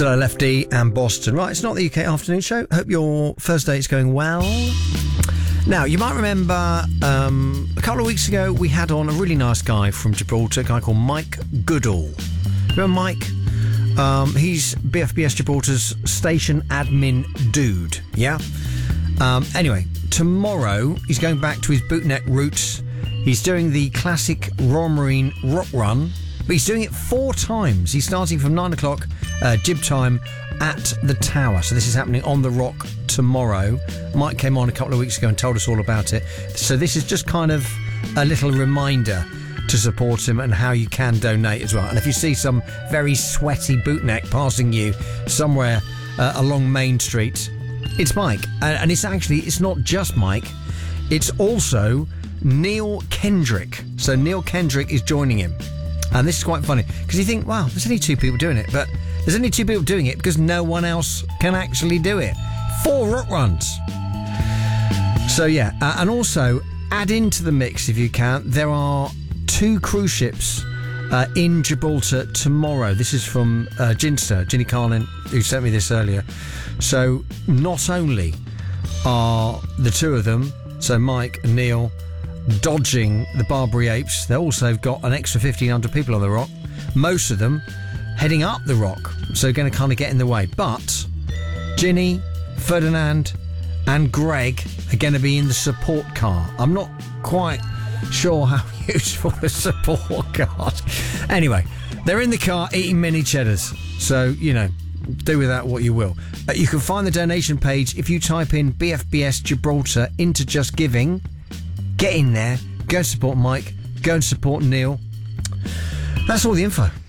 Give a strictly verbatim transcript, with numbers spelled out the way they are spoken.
Still Lefty and Boston. Right, it's not the U K Afternoon Show. Hope your Thursday is going well. Now, you might remember um, a couple of weeks ago we had on a really nice guy from Gibraltar, a guy called Mike Goodall. Remember Mike? Um, he's B F B S Gibraltar's station admin dude, yeah? Um, anyway, tomorrow he's going back to his bootneck roots. He's doing the classic Royal Marine Rock Run, but he's doing it four times. He's starting from nine o'clock uh, jib time at the Tower. So this is happening on the Rock tomorrow. Mike came on a couple of weeks ago and told us all about it. So this is just kind of a little reminder to support him and how you can donate as well. And if you see some very sweaty bootneck passing you somewhere uh, along Main Street, it's Mike. And, and it's actually, it's not just Mike. It's also Neil Kendrick. So Neil Kendrick is joining him. And this is quite funny because you think, wow, there's only two people doing it. But there's only two people doing it because no one else can actually do it. Four rock runs. So yeah, uh, and also add into the mix if you can. There are two cruise ships uh, in Gibraltar tomorrow. This is from uh, Ginster, Ginny Carlin, who sent me this earlier. So not only are the two of them, so Mike and Neil, dodging the Barbary Apes, they also got an extra fifteen hundred people on the Rock, most of them heading up the Rock, so going to kind of get in the way. But Ginny, Ferdinand and Greg are going to be in the support car. I'm not quite sure how useful the support car. Anyway, they're in the car eating mini cheddars, so, you know, do with that what you will. Uh, you can find the donation page if you type in B F B S Gibraltar into Just Giving. Get in there, go and support Mike, go and support Neil. That's all the info.